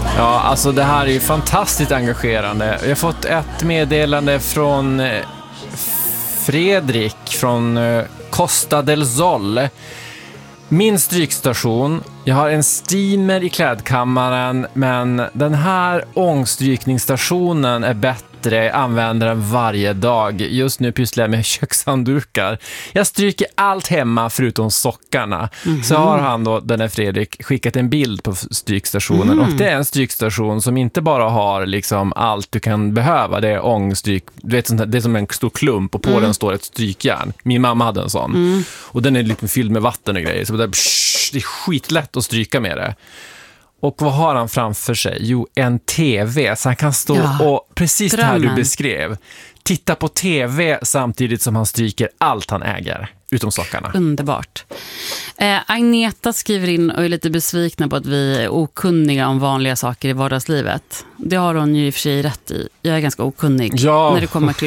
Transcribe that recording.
Ja, alltså det här är ju fantastiskt engagerande. Jag har fått ett meddelande från Fredrik från Costa del Sol. Min strykstation. Jag har en steamer i klädkammaren, men den här ångstrykningsstationen är bättre. Jag använder den varje dag. Just nu pysslar jag med kökshanddukar. Jag stryker allt hemma förutom sockarna. Så har han då, den här Fredrik, skickat en bild på strykstationen. Och det är en strykstation som inte bara har liksom allt du kan behöva. Det är ångstryk. Du vet, det är som en stor klump och på den står ett strykjärn. Min mamma hade en sån. Och den är lite fylld med vatten och grejer. Så det är skitlätt att stryka med det. Och vad har han framför sig? Jo, en tv. Så han kan stå och, precis det här du beskrev, titta på tv samtidigt som han stryker allt han äger, utom sockarna. Underbart. Agneta skriver in och är lite besvikna på att vi är okunniga om vanliga saker i vardagslivet. Det har hon ju i och för sig rätt i. Jag är ganska okunnig när det kommer till